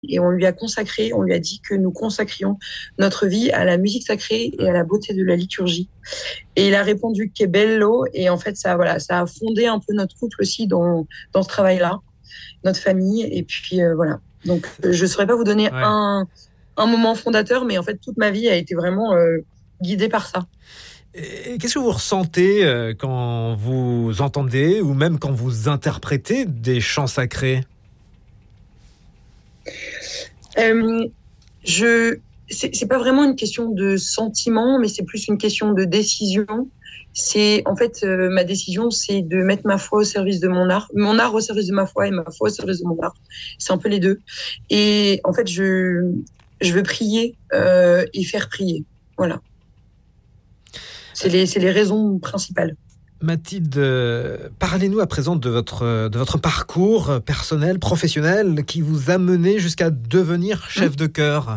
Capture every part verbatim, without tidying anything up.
et on lui a consacré, on lui a dit que nous consacrions notre vie à la musique sacrée et à la beauté de la liturgie. Et il a répondu que bello, et en fait ça, voilà, ça a fondé un peu notre couple aussi dans dans ce travail-là, notre famille, et puis euh, voilà. Donc je saurais pas vous donner Ouais. un un moment fondateur, mais en fait toute ma vie a été vraiment euh, guidée par ça. Et qu'est-ce que vous ressentez euh, quand vous entendez ou même quand vous interprétez des chants sacrés? Euh, je c'est, c'est pas vraiment une question de sentiment, mais c'est plus une question de décision. C'est en fait euh, ma décision, c'est de mettre ma foi au service de mon art, mon art au service de ma foi et ma foi au service de mon art. C'est un peu les deux. Et en fait, je je veux prier euh, et faire prier. Voilà. C'est les c'est les raisons principales. Mathilde, euh, parlez-nous à présent de votre, de votre parcours personnel, professionnel, qui vous a mené jusqu'à devenir Mmh. chef de chœur.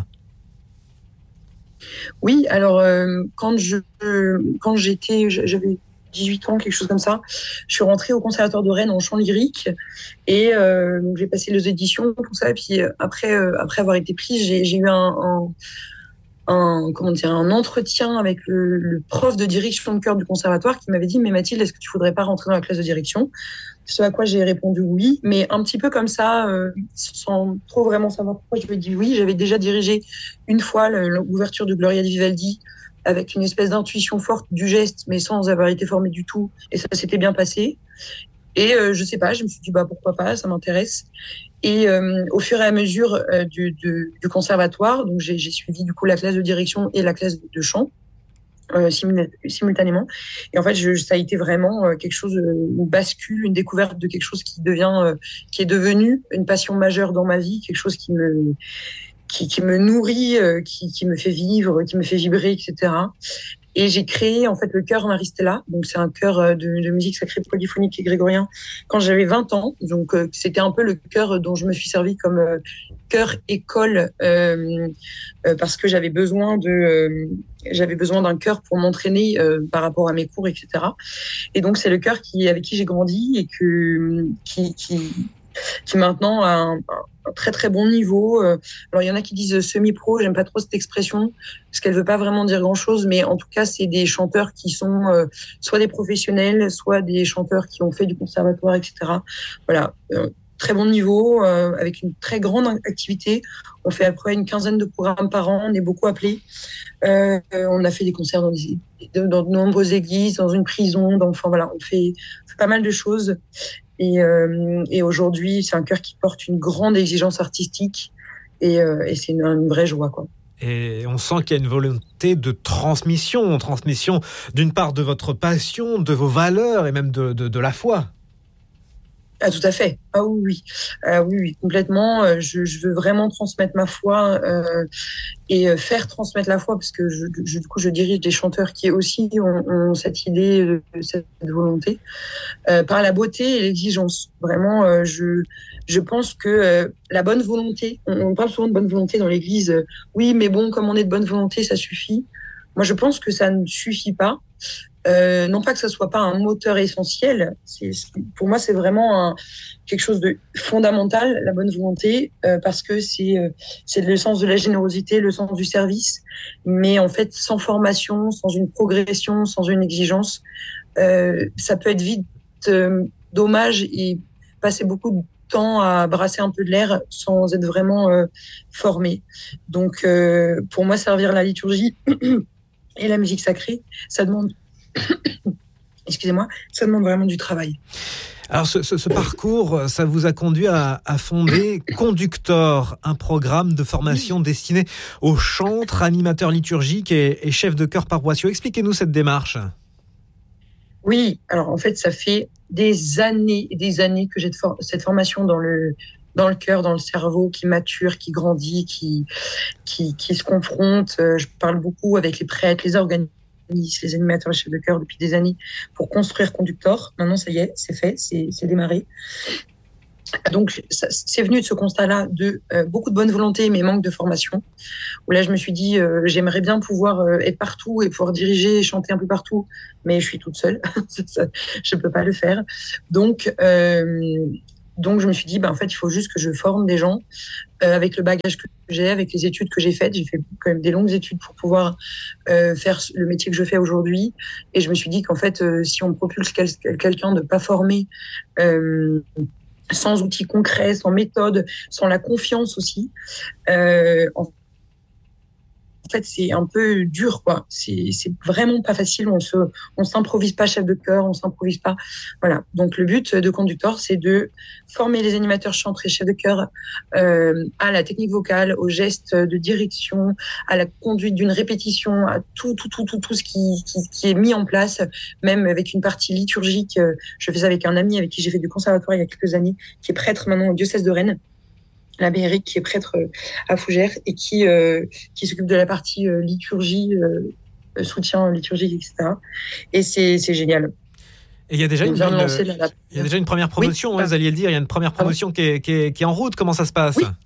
Oui, alors euh, quand je quand j'étais j'avais dix-huit ans, quelque chose comme ça, je suis rentrée au conservatoire de Rennes en chant lyrique et euh, donc j'ai passé les auditions, tout ça, et puis euh, après euh, après avoir été prise, j'ai j'ai eu un, un un comment dire un entretien avec le, le prof de direction de chœur du conservatoire qui m'avait dit mais Mathilde, est-ce que tu voudrais pas rentrer dans la classe de direction? Ce à quoi j'ai répondu oui, mais un petit peu comme ça, euh, sans trop vraiment savoir pourquoi je lui ai dit oui. J'avais déjà dirigé une fois l'ouverture de Gloria di Vivaldi avec une espèce d'intuition forte du geste, mais sans avoir été formée du tout, et ça s'était bien passé. Et euh, je sais pas, je me suis dit bah pourquoi pas, ça m'intéresse. Et euh, au fur et à mesure euh, du, du, du conservatoire, donc j'ai, j'ai suivi du coup la classe de direction et la classe de chant euh, simultanément. Et en fait, je, ça a été vraiment euh, quelque chose, euh, une bascule, une découverte de quelque chose qui devient, euh, qui est devenu une passion majeure dans ma vie, quelque chose qui me, qui, qui me nourrit, euh, qui, qui me fait vivre, qui me fait vibrer, et cetera. Et j'ai créé en fait le chœur Maristella, donc c'est un chœur de, de musique sacrée polyphonique et grégorien, quand j'avais vingt ans. Donc euh, c'était un peu le chœur dont je me suis servi comme euh, chœur école euh, euh, parce que j'avais besoin de euh, j'avais besoin d'un chœur pour m'entraîner euh, par rapport à mes cours, et cetera. Et donc c'est le chœur qui avec qui j'ai grandi et que qui qui qui maintenant a un, un très très bon niveau. Alors il y en a qui disent semi-pro, j'aime pas trop cette expression parce qu'elle veut pas vraiment dire grand-chose, mais en tout cas c'est des chanteurs qui sont euh, soit des professionnels, soit des chanteurs qui ont fait du conservatoire, et cetera. Voilà, euh, très bon niveau, euh, avec une très grande activité. On fait à peu près une quinzaine de programmes par an, on est beaucoup appelés. Euh, on a fait des concerts dans, des, dans de nombreuses églises, dans une prison, dans, enfin voilà, on fait, on fait pas mal de choses. Et, euh, et aujourd'hui, c'est un chœur qui porte une grande exigence artistique et, euh, et c'est une, une vraie joie, quoi. Et on sent qu'il y a une volonté de transmission, transmission d'une part de votre passion, de vos valeurs et même de, de, de la foi. Ah, tout à fait. Ah oui, oui, ah, oui, oui, complètement. Je, je veux vraiment transmettre ma foi euh, et faire transmettre la foi parce que je, je, du coup, je dirige des chanteurs qui aussi ont, ont cette idée, cette volonté, euh, par la beauté et l'exigence. Vraiment, euh, je, je pense que euh, la bonne volonté, on, on parle souvent de bonne volonté dans l'Église. Euh, oui, mais bon, comme on est de bonne volonté, ça suffit. Moi, je pense que ça ne suffit pas. Euh, non pas que ce soit pas un moteur essentiel, c'est, pour moi c'est vraiment un, quelque chose de fondamental, la bonne volonté, euh, parce que c'est, euh, c'est le sens de la générosité, le sens du service, mais en fait sans formation, sans une progression, sans une exigence, euh, ça peut être vite euh, dommage et passer beaucoup de temps à brasser un peu de l'air sans être vraiment euh, formé. Donc euh, pour moi servir la liturgie et la musique sacrée, ça demande excusez-moi, ça demande vraiment du travail. Alors ce, ce, ce parcours, ça vous a conduit à, à fonder Conductor, un programme de formation destiné aux chantres, animateurs liturgiques et, et chefs de chœur paroissiaux. Expliquez-nous cette démarche. Oui, alors en fait, ça fait des années et des années que j'ai de for- cette formation dans le dans le cœur, dans le cerveau, qui mature, qui grandit, qui qui, qui se confronte. Euh, Je parle beaucoup avec les prêtres, les organismes, les animateurs, les chefs de chœur depuis des années pour construire Conductor. Maintenant, ça y est, c'est fait, c'est, c'est démarré. Donc, ça, c'est venu de ce constat-là de euh, beaucoup de bonne volonté, mais manque de formation. Où là, je me suis dit, euh, j'aimerais bien pouvoir euh, être partout et pouvoir diriger et chanter un peu partout, mais je suis toute seule, je peux pas le faire. Donc, euh, Donc, je me suis dit, bah, en fait, il faut juste que je forme des gens euh, avec le bagage que j'ai, avec les études que j'ai faites. J'ai fait quand même des longues études pour pouvoir euh, faire le métier que je fais aujourd'hui. Et je me suis dit qu'en fait, euh, si on propulse quel- quelqu'un de pas formé, euh, sans outils concrets, sans méthode, sans la confiance aussi, euh, en en fait, c'est un peu dur, quoi. C'est, c'est vraiment pas facile. On se, on s'improvise pas chef de chœur, on s'improvise pas. Voilà. Donc, le but de Conductor, c'est de former les animateurs chanteurs et chefs de chœur euh, à la technique vocale, aux gestes de direction, à la conduite d'une répétition, à tout, tout, tout, tout, tout ce qui, qui, qui est mis en place, même avec une partie liturgique. Je faisais avec un ami avec qui j'ai fait du conservatoire il y a quelques années, qui est prêtre maintenant au diocèse de Rennes. L'abbé Eric, qui est prêtre à Fougères et qui, euh, qui s'occupe de la partie euh, liturgie, euh, soutien liturgique, et cetera. Et c'est, c'est génial. Et il y a déjà On une, vient de une- lancer la, la- il y a déjà une première promotion, Oui, ouais, vous alliez le dire, il y a une première promotion qui est, qui est- qui est en route. Comment ça se passe? Oui.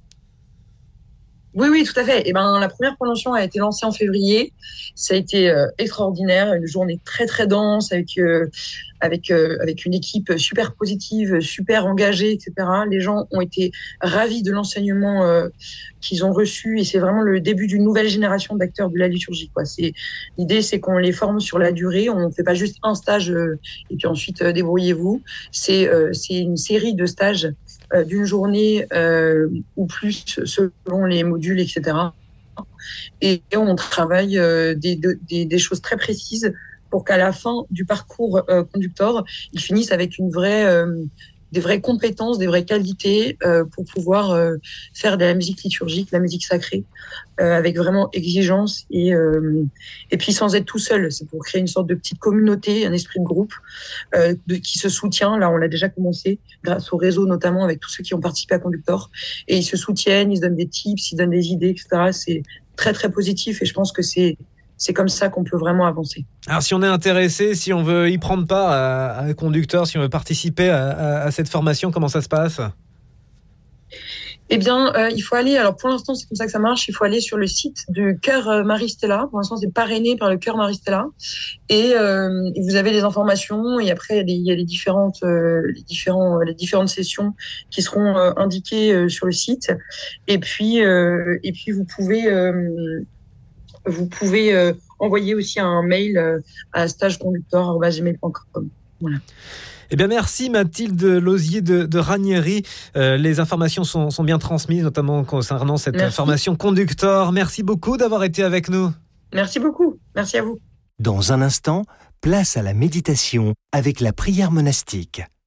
Oui, oui, tout à fait. Et ben, la première promotion a été lancée en février. Ça a été euh, extraordinaire, une journée très très dense avec euh, avec euh, avec une équipe super positive, super engagée, et cetera. Les gens ont été ravis de l'enseignement euh, qu'ils ont reçu et c'est vraiment le début d'une nouvelle génération d'acteurs de la liturgie, quoi. C'est l'idée, c'est qu'on les forme sur la durée. On ne fait pas juste un stage euh, et puis ensuite euh, débrouillez-vous. C'est euh, c'est une série de stages euh, d'une journée euh, ou plus selon les modules, et cetera. Et on travaille euh, des, des, des choses très précises pour qu'à la fin du parcours euh, conducteur, ils finissent avec une vraie, euh, des vraies compétences, des vraies qualités euh, pour pouvoir euh, faire de la musique liturgique, de la musique sacrée, euh, avec vraiment exigence et, euh, et puis sans être tout seul. C'est pour créer une sorte de petite communauté, un esprit de groupe euh, de, qui se soutient. Là, on l'a déjà commencé grâce au réseau, notamment avec tous ceux qui ont participé à Conductor. Et ils se soutiennent, ils se donnent des tips, ils donnent des idées, et cetera. C'est très, très positif et je pense que c'est c'est comme ça qu'on peut vraiment avancer. Alors, si on est intéressé, si on veut y prendre part à, à Conductor, si on veut participer à, à, à cette formation, comment ça se passe? Eh bien, euh, il faut aller, alors pour l'instant, c'est comme ça que ça marche, il faut aller sur le site du Chœur Marie-Stella. Pour l'instant, c'est parrainé par le Chœur Marie-Stella. Et, euh, et vous avez les informations, et après, il y a les, il y a les différentes, euh, les, différents, les différentes sessions qui seront euh, indiquées euh, sur le site. Et puis, euh, et puis vous pouvez, euh, vous pouvez euh, envoyer aussi un mail euh, à stageconductor arobase gmail point com. Voilà. Eh bien, merci Mathilde Lausier de, de Ranieri. Euh, les informations sont, sont bien transmises, notamment concernant cette Merci. formation Conductor. Merci beaucoup d'avoir été avec nous. Merci beaucoup. Merci à vous. Dans un instant, place à la méditation avec la prière monastique.